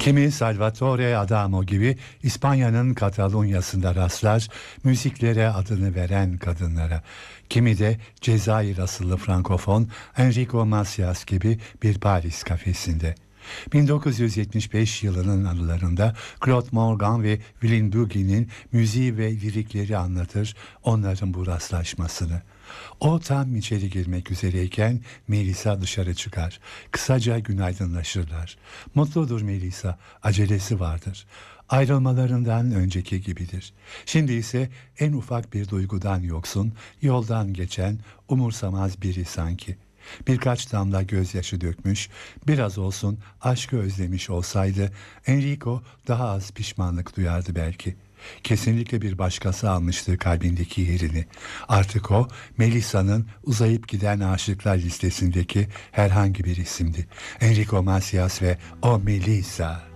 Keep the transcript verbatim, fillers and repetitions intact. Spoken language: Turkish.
Kimi Salvatore Adamo gibi İspanya'nın Katalonya'sında rastlar müziklere adını veren kadınlara. Kimi de Cezayir asıllı Frankofon Enrico Macias gibi bir Paris kafesinde. bin dokuz yüz yetmiş beş yılının anılarında Claude Morgan ve Willem Dugin'in müziği ve lirikleri anlatır onların bu rastlaşmasını. O tam içeri girmek üzereyken Melisa dışarı çıkar. Kısaca günaydınlaşırlar. Mutludur Melisa, acelesi vardır. Ayrılmalarından önceki gibidir. Şimdi ise en ufak bir duygudan yoksun, yoldan geçen, umursamaz biri sanki. Birkaç damla gözyaşı dökmüş, biraz olsun aşkı özlemiş olsaydı Enrico daha az pişmanlık duyardı belki. Kesinlikle bir başkası almıştı kalbindeki yerini. Artık o, Melisa'nın uzayıp giden aşıklar listesindeki herhangi bir isimdi. Enrico Macias ve o Melisa.